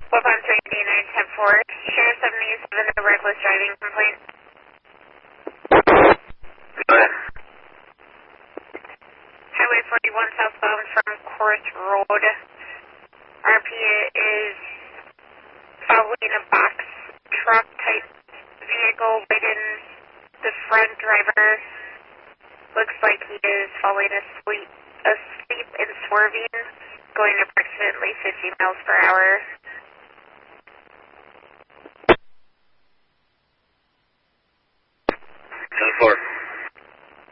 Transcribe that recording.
Wolf on 38910-4. Sheriff 77, a reckless driving complaint. Go ahead. Highway 41 southbound from Court Road. RPA is following a box truck type vehicle right in the front. Driver looks like he is falling asleep and swerving, going approximately 50 miles per hour.